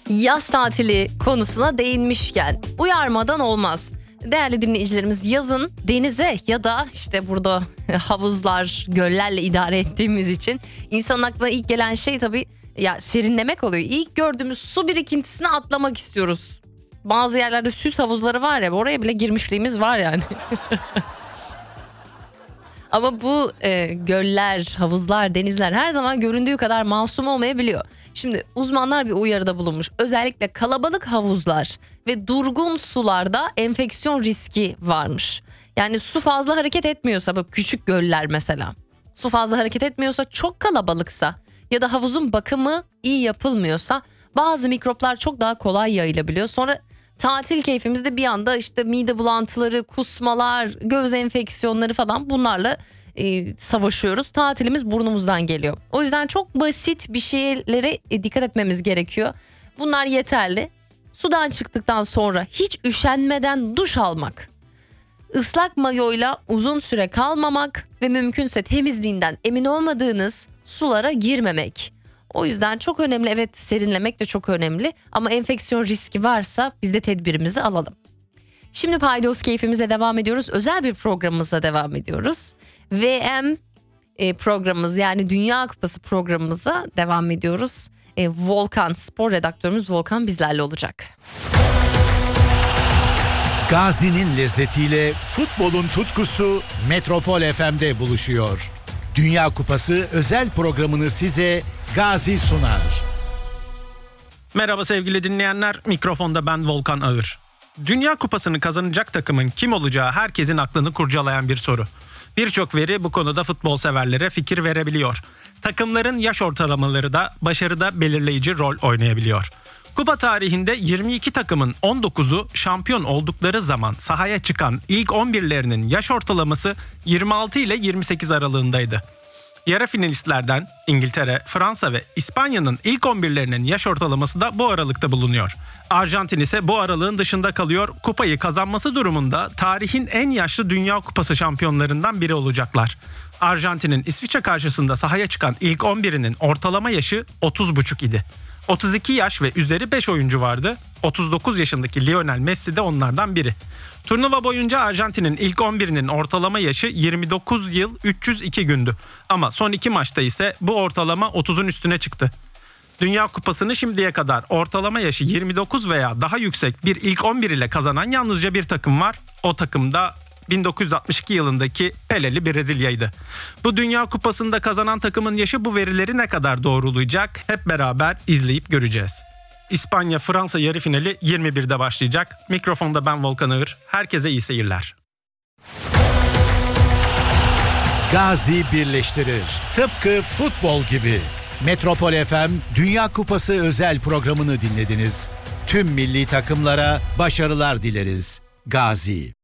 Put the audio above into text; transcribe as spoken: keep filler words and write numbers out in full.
Yaz tatili konusuna değinmişken uyarmadan olmaz. Değerli dinleyicilerimiz, yazın denize ya da işte burada havuzlar, göllerle idare ettiğimiz için insanın aklına ilk gelen şey tabii ya serinlemek oluyor. İlk gördüğümüz su birikintisine atlamak istiyoruz. Bazı yerlerde süs havuzları var ya, oraya bile girmişliğimiz var yani. Ama bu e, göller, havuzlar, denizler her zaman göründüğü kadar masum olmayabiliyor. Şimdi uzmanlar bir uyarıda bulunmuş. Özellikle kalabalık havuzlar ve durgun sularda enfeksiyon riski varmış. Yani su fazla hareket etmiyorsa, böyle küçük göller mesela. Su fazla hareket etmiyorsa, çok kalabalıksa ya da havuzun bakımı iyi yapılmıyorsa bazı mikroplar çok daha kolay yayılabiliyor. Sonra tatil keyfimizde bir anda işte mide bulantıları, kusmalar, göz enfeksiyonları falan bunlarla e, savaşıyoruz. Tatilimiz burnumuzdan geliyor. O yüzden çok basit bir şeylere e, dikkat etmemiz gerekiyor. Bunlar yeterli. Sudan çıktıktan sonra hiç üşenmeden duş almak, ıslak mayoyla uzun süre kalmamak ve mümkünse temizliğinden emin olmadığınız sulara girmemek. O yüzden çok önemli. Evet, serinlemek de çok önemli ama enfeksiyon riski varsa biz de tedbirimizi alalım. Şimdi paydos keyfimize devam ediyoruz. Özel bir programımıza devam ediyoruz. V M e, programımız, yani Dünya Kupası programımıza devam ediyoruz. E, Volkan, spor redaktörümüz Volkan bizlerle olacak. Gazi'nin lezzetiyle futbolun tutkusu Metropol F M'de buluşuyor. Dünya Kupası özel programını size Gazi sunar. Merhaba sevgili dinleyenler, mikrofonda ben Volkan Ağır. Dünya Kupası'nı kazanacak takımın kim olacağı herkesin aklını kurcalayan bir soru. Birçok veri bu konuda futbol severlere fikir verebiliyor. Takımların yaş ortalamaları da başarıda belirleyici rol oynayabiliyor. Kupa tarihinde yirmi iki takımın on dokuzu şampiyon oldukları zaman sahaya çıkan ilk on birlerinin yaş ortalaması yirmi altı ile yirmi sekiz aralığındaydı. Yarı finalistlerden İngiltere, Fransa ve İspanya'nın ilk on birlerinin yaş ortalaması da bu aralıkta bulunuyor. Arjantin ise bu aralığın dışında kalıyor. Kupayı kazanması durumunda tarihin en yaşlı Dünya Kupası şampiyonlarından biri olacaklar. Arjantin'in İsviçre karşısında sahaya çıkan ilk on birinin ortalama yaşı otuz buçuk idi. otuz iki yaş ve üzeri beş oyuncu vardı. otuz dokuz yaşındaki Lionel Messi de onlardan biri. Turnuva boyunca Arjantin'in ilk on birinin ortalama yaşı yirmi dokuz yıl üç yüz iki gündü. Ama son iki maçta ise bu ortalama otuzun üstüne çıktı. Dünya Kupası'nı şimdiye kadar ortalama yaşı yirmi dokuz veya daha yüksek bir ilk on bir ile kazanan yalnızca bir takım var. O takım da bin dokuz yüz altmış iki yılındaki Peleli Brezilya'ydı. Bu Dünya Kupası'nda kazanan takımın yaşı bu verileri ne kadar doğrulayacak hep beraber izleyip göreceğiz. İspanya-Fransa yarı finali yirmi birde başlayacak. Mikrofonda ben Volkan Ağır. Herkese iyi seyirler. Gazi birleştirir. Tıpkı futbol gibi. Metropol F M Dünya Kupası özel programını dinlediniz. Tüm milli takımlara başarılar dileriz. Gazi.